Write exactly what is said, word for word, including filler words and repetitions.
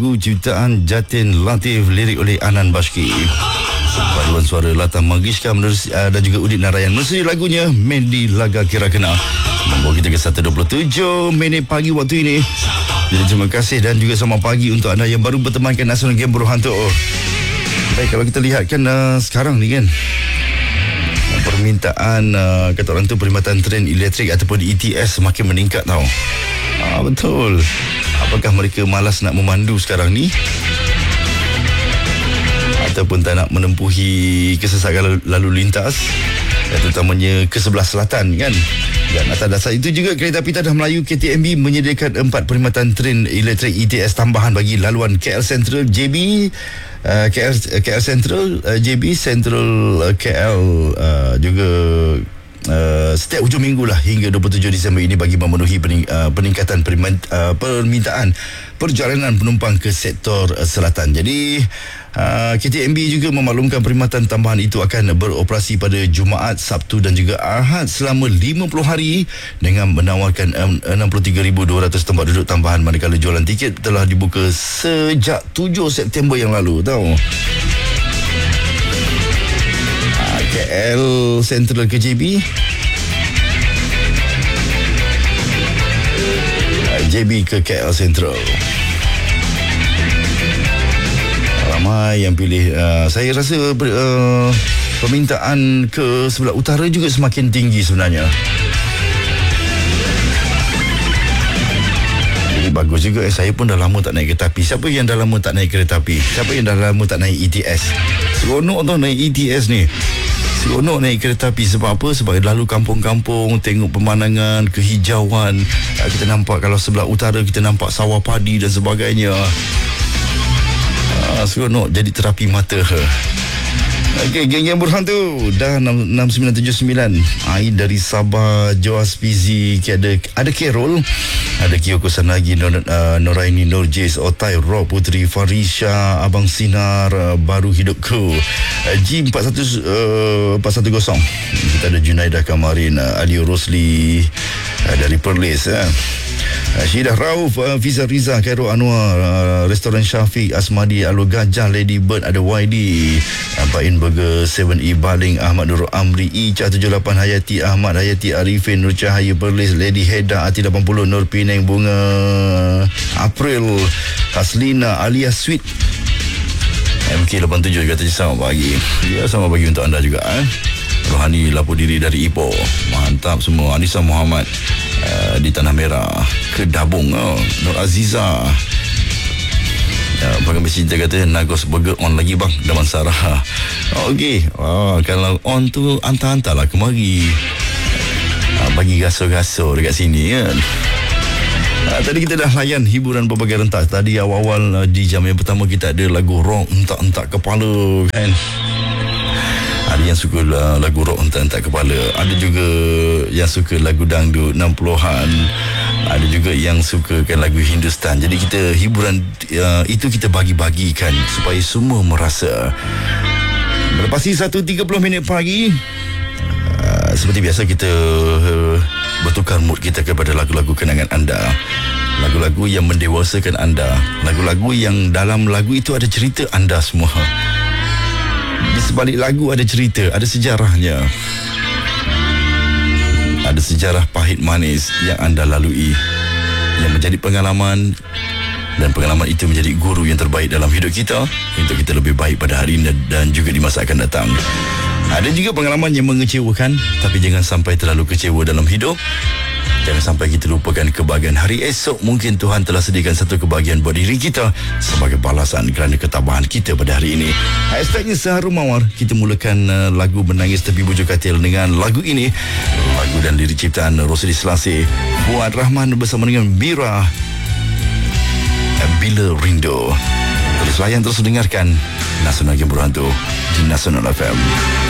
lagu ciptaan Jatin Latif, lirik oleh Anan Bashki. Paduan suara Lata Mangishka uh, dan juga Udit Narayan. Menerusi lagunya Mendi Laga Kira Kena, membawa kita ke satu dua puluh tujuh minit pagi waktu ini. Jadi terima kasih dan juga selamat pagi untuk anda yang baru bertemankan Nasional Game Berhantu. Baik, kalau kita lihat kan uh, sekarang ni kan, permintaan uh, kata orang tu perkhidmatan tren elektrik ataupun E T S semakin meningkat tau. Ah, betul. Apakah mereka malas nak memandu sekarang ni? Ataupun tak nak menempuhi kesesakan lalu lintas, terutamanya ke sebelah selatan kan? Dan atas dasar itu juga Kereta Api Tanah Melayu K T M B menyediakan empat perkhidmatan tren elektrik E T S tambahan bagi laluan K L Central, J B, uh, K L, K L Central, uh, J B Central, uh, K L uh, juga Uh, setiap hujung minggu lah hingga dua puluh tujuh Disember ini bagi memenuhi pening, uh, peningkatan perimen, uh, permintaan perjalanan penumpang ke sektor uh, selatan. Jadi uh, K T M B juga memaklumkan perkhidmatan tambahan itu akan beroperasi pada Jumaat, Sabtu dan juga Ahad selama lima puluh hari dengan menawarkan enam puluh tiga ribu dua ratus tempat duduk tambahan, manakala jualan tiket telah dibuka sejak tujuh September yang lalu tau. K L Central ke J B, J B ke K L Central. Ramai yang pilih. uh, Saya rasa uh, permintaan ke sebelah utara juga semakin tinggi sebenarnya. Jadi bagus juga. eh, Saya pun dah lama tak naik kereta api. Siapa yang dah lama tak naik kereta api? Siapa yang dah lama tak naik E T S? Seronok tau naik E T S ni. Seronok naik kereta api. Sebab apa? Sebab lalu kampung-kampung, tengok pemandangan, kehijauan. Kita nampak kalau sebelah utara kita nampak sawah padi dan sebagainya. Ah, seronok, jadi terapi mata. Okey, geng-geng berhantu dah enam sembilan tujuh sembilan. Air dari Sabah, Joas Pizi, ada ada Carol, ada Kiyoko Sanagi, Nor, uh, Noraini, Nur Jais, Otai, Rob, Putri, Farisha, Abang Sinar, uh, Baru Hidupku, uh, G empat satu kosong. Kita ada Junaidah Kamarin, uh, Alio Rosli uh, dari Perlis, uh. Uh, Syidah Rauf, uh, Fiza Riza, Khairul Anwar, uh, Restoran Syafiq, Asmadi, Alur Gajah, Lady Bird, ada Y D, uh, Bain Burger, tujuh E Baling, Ahmad Nurul Amri, Ica tujuh lapan, Hayati Ahmad, Hayati Arifin, Nur Cahaya Perlis, Lady Heda, Ati lapan puluh, Nur Penang, Bunga April, Haslina, Alia Sweet, M K lapan tujuh kata selamat pagi. Ya, selamat pagi untuk anda juga. eh. Rohani lapor diri dari Ipoh. Mantap semua. Anissa Muhammad uh, di Tanah Merah, Kedabung. oh. Nur Aziza, uh, Pengambil Cinta kata Nagos Burger on lagi bang, Daman Sarah. oh, Okey, oh, kalau on tu hantar-hantar lah kemari, uh, bagi gaso-gaso dekat sini kan. Uh, tadi kita dah layan hiburan berbagai rentas. Tadi awal-awal uh, di jam yang pertama kita ada lagu rock entak-entak kepala kan. Ada yang suka uh, lagu rock entak-entak kepala. Ada juga yang suka lagu dangdut enam puluhan. Ada juga yang suka kan lagu Hindustan. Jadi kita hiburan uh, itu kita bagi-bagikan supaya semua merasa. Melepasi satu tiga puluh minit pagi, uh, seperti biasa kita uh, bertukar mood kita kepada lagu-lagu kenangan anda, lagu-lagu yang mendewasakan anda, lagu-lagu yang dalam lagu itu ada cerita anda semua. Di sebalik lagu ada cerita, ada sejarahnya, ada sejarah pahit manis yang anda lalui, yang menjadi pengalaman, dan pengalaman itu menjadi guru yang terbaik dalam hidup kita untuk kita lebih baik pada hari ini dan juga di masa akan datang. Ada juga pengalaman yang mengecewakan, tapi jangan sampai terlalu kecewa dalam hidup. Jangan sampai kita lupakan kebahagiaan hari esok. Mungkin Tuhan telah sediakan satu kebahagiaan buat diri kita sebagai balasan kerana ketabahan kita pada hari ini. Hashtagnya Seharum Mawar. Kita mulakan uh, lagu Menangis Tepi Bujur Katil dengan lagu ini. Lagu dan lirik ciptaan Rosli Selasih, Fuad Rahman bersama dengan Bira, Bila Rindu. Terus layan, terus dengarkan Nasional Game Berhantu di Nasional F M.